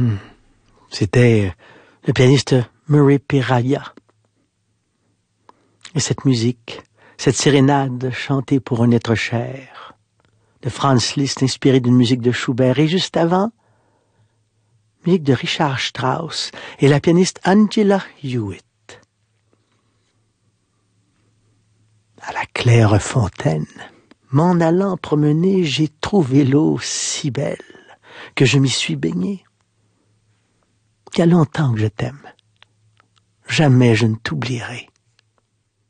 C'était le pianiste Murray Peraia. Et cette musique, cette sérénade chantée pour un être cher, de Franz Liszt inspirée d'une musique de Schubert, et juste avant, musique de Richard Strauss et la pianiste Angela Hewitt. À la claire fontaine, m'en allant promener, j'ai trouvé l'eau si belle que je m'y suis baigné. Il y a longtemps que je t'aime. Jamais je ne t'oublierai.